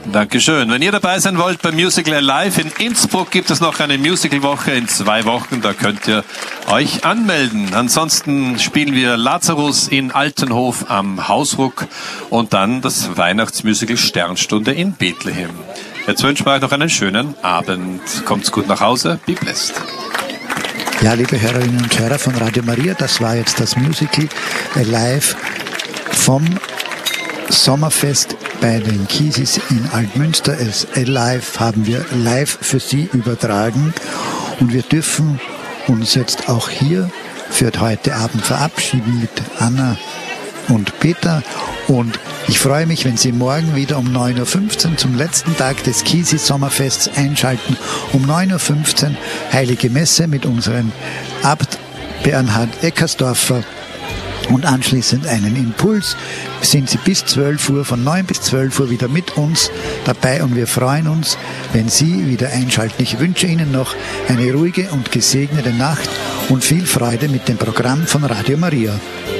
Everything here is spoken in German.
Dankeschön. Wenn ihr dabei sein wollt beim Musical Alive in Innsbruck, gibt es noch eine Musicalwoche in 2 Wochen. Da könnt ihr euch anmelden. Ansonsten spielen wir Lazarus in Altenhof am Hausruck und dann das Weihnachtsmusical Sternstunde in Bethlehem. Jetzt wünschen wir euch noch einen schönen Abend. Kommt's gut nach Hause. Be blessed. Ja, liebe Hörerinnen und Hörer von Radio Maria, das war jetzt das Musical Alive vom Sommerfest bei den Kiesis in Altmünster. Es Alive haben wir live für Sie übertragen und wir dürfen uns jetzt auch hier für heute Abend verabschieden mit Anna und Peter und ich freue mich, wenn Sie morgen wieder um 9.15 Uhr zum letzten Tag des Kiesis Sommerfests einschalten. Um 9.15 Uhr Heilige Messe mit unserem Abt Bernhard Eckersdorfer und anschließend einen Impuls. Sind Sie bis 12 Uhr, von 9 bis 12 Uhr wieder mit uns dabei und wir freuen uns, wenn Sie wieder einschalten. Ich wünsche Ihnen noch eine ruhige und gesegnete Nacht und viel Freude mit dem Programm von Radio Maria.